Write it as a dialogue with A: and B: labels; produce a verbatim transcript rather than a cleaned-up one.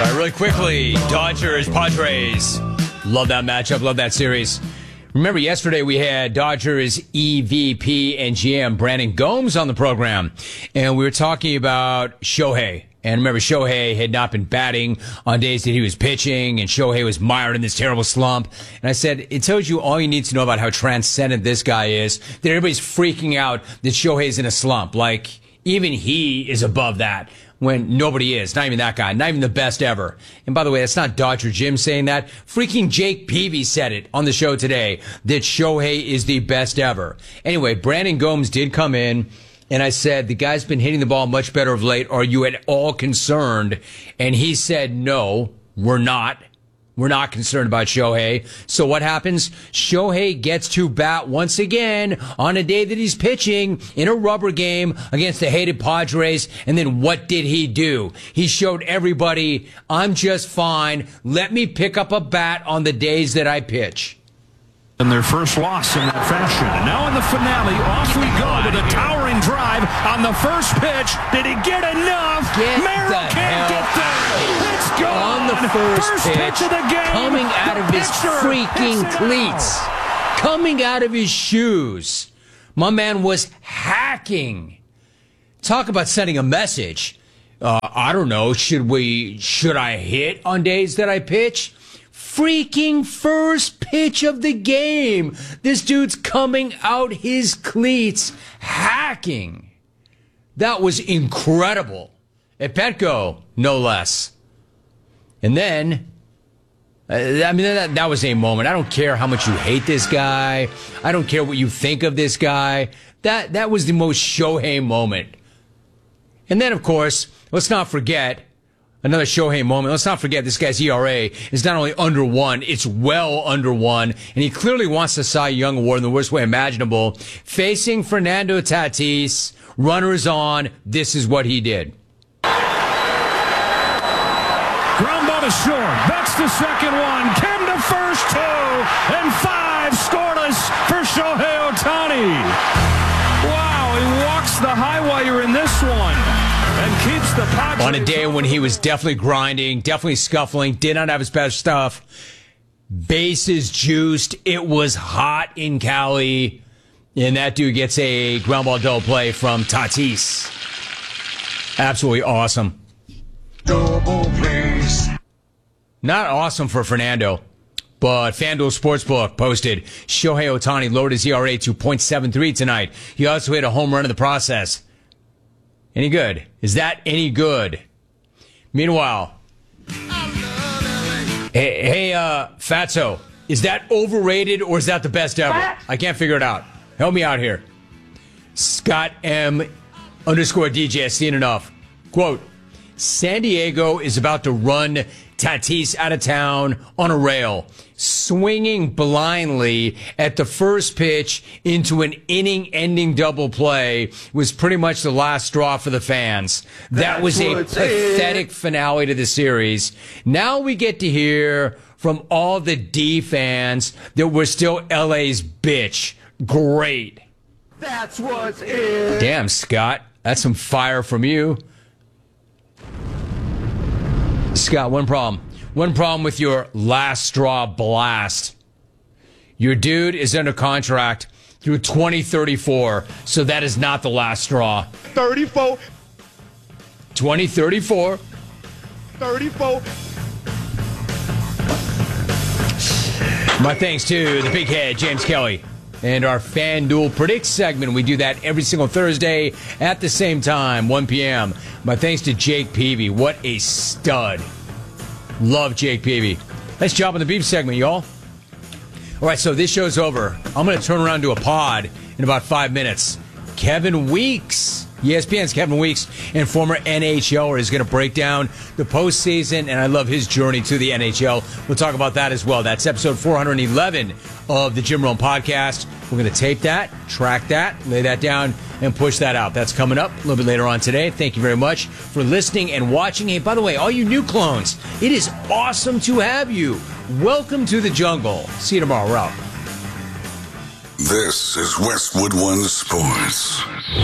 A: Really quickly, Dodgers, Padres. Love that matchup. Love that series. Remember, yesterday we had Dodgers E V P and G M Brandon Gomes on the program, and we were talking about Shohei. And remember, Shohei had not been batting on days that he was pitching, and Shohei was mired in this terrible slump. And I said, it tells you all you need to know about how transcendent this guy is, that everybody's freaking out that Shohei's in a slump. Like, even he is above that. When nobody is. Not even that guy. Not even the best ever. And by the way, that's not Dodger Jim saying that. Freaking Jake Peavy said it on the show today, that Shohei is the best ever. Anyway, Brandon Gomes did come in, and I said, the guy's been hitting the ball much better of late. Are you at all concerned? And he said, no, we're not. We're not concerned about Shohei. So what happens? Shohei gets to bat once again on a day that he's pitching in a rubber game against the hated Padres. And then what did he do? He showed everybody, I'm just fine. Let me pick up a bat on the days that I pitch.
B: And their first loss in that fashion. And now in the finale, off we go with a towering drive on the first pitch. Did he get enough?
A: Get
B: Merrill
A: the
B: can't
A: hell
B: get there. It's gone.
A: On the first,
B: first
A: pitch,
B: pitch of the game.
A: Coming out of his
B: Pitcher
A: freaking
B: hits it
A: cleats.
B: out.
A: Coming out of his shoes. My man was hacking. Talk about sending a message. Uh, I don't know. Should we, should I hit on days that I pitch? Freaking first pitch of the game. This dude's coming out his cleats, hacking. That was incredible. At Petco, no less. And then, uh, I mean, that, that was a moment. I don't care how much you hate this guy. I don't care what you think of this guy. That, that was the most Shohei moment. And then, of course, let's not forget, another Shohei moment. Let's not forget this guy's E R A is not only under one, it's well under one. And he clearly wants the Cy Young Award in the worst way imaginable. Facing Fernando Tatis, runners on, this is what he did.
B: Ground ball to short. That's the second one. Kim to first two. And five scoreless for Shohei Ohtani. Wow, he walks the high wire in this one. And keeps the Padres
A: on a day when he was definitely grinding, definitely scuffling, did not have his best stuff. Bases juiced. It was hot in Cali. And that dude gets a ground ball double play from Tatis. Absolutely awesome.
C: Double plays.
A: Not awesome for Fernando, but FanDuel Sportsbook posted Shohei Ohtani lowered his E R A to point seven three tonight. He also hit a home run in the process. Any good? Is that any good? Meanwhile, hey, hey, uh, Fatso, is that overrated or is that the best ever? I can't figure it out. Help me out here. Scott M underscore D J, I've seen enough. Quote, San Diego is about to run Tatis out of town on a rail, swinging blindly at the first pitch into an inning-ending double play was pretty much the last straw for the fans. That was a pathetic finale to the series. Now we get to hear from all the D fans that we're still L A's bitch. Great.
C: That's what's in.
A: Damn, Scott. That's some fire from you. Scott, one problem. One problem with your last straw blast. Your dude is under contract through twenty thirty-four, so that is not the last straw.
C: thirty-four.
A: twenty thirty-four.
C: thirty-four.
A: My thanks to the big head, James Kelly, and our FanDuel Predict segment. We do that every single Thursday at the same time, one p.m. My thanks to Jake Peavy. What a stud. Love Jake Peavy. Nice job on the beef segment, y'all. All right, so this show's over. I'm going to turn around to a pod in about five minutes. Kevin Weeks, E S P N's Kevin Weeks, and former N H L er is going to break down the postseason, and I love his journey to the N H L. We'll talk about that as well. That's episode four eleven of the Jim Rome Podcast. We're going to tape that, track that, lay that down, and push that out. That's coming up a little bit later on today. Thank you very much for listening and watching. Hey, by the way, all you new clones, it is awesome to have you. Welcome to the jungle. See you tomorrow. We're out.
D: This is Westwood One Sports.